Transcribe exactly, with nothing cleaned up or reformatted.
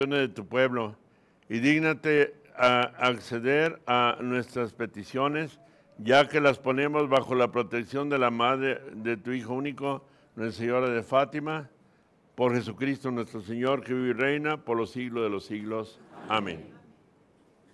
de tu pueblo y dígnate a acceder a nuestras peticiones, ya que las ponemos bajo la protección de la Madre de tu Hijo único, Nuestra Señora de Fátima, por Jesucristo nuestro Señor, que vive y reina por los siglos de los siglos. Amén.